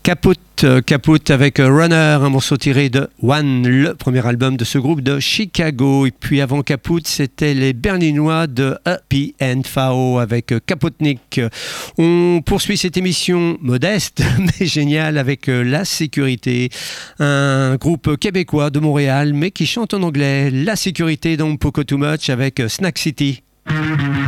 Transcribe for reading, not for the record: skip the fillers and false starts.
Caput avec Runner, un morceau tiré de One, le premier album de ce groupe de Chicago. Et puis avant Caput, c'était les Berlinois de P&V avec Caputnik. On poursuit cette émission modeste mais géniale avec La Sécurité, un groupe québécois de Montréal mais qui chante en anglais. La Sécurité, donc Poco Too Much avec Snack City.